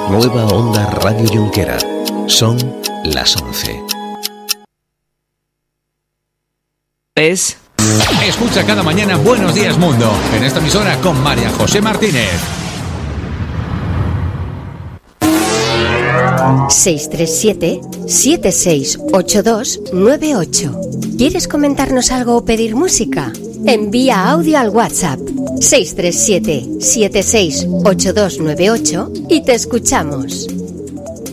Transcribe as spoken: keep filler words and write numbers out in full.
Nueva Onda Radio Junquera. Son las once. Es... Escucha cada mañana Buenos Días Mundo, en esta emisora con María José Martínez. seis tres siete, siete seis ocho dos nueve ocho. ¿Quieres comentarnos algo o pedir música? Envía audio al WhatsApp seis tres siete, siete seis ocho dos nueve ocho y te escuchamos.